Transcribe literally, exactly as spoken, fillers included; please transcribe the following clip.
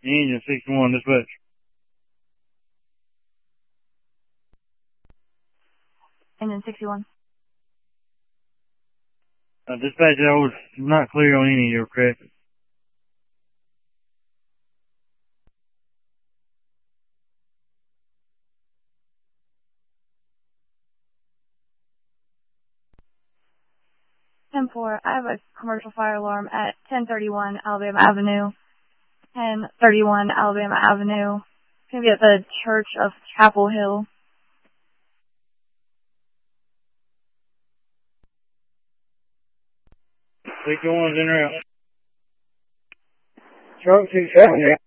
Engine sixty-one, dispatch. Engine sixty-one. Uh, dispatch, I was not clear on any of your craft. ten four, I have a commercial fire alarm at ten thirty-one Alabama Avenue. ten thirty-one Alabama Avenue. It's going to be at the Church of Chapel Hill. sixty-one's in route. Truck two seventy.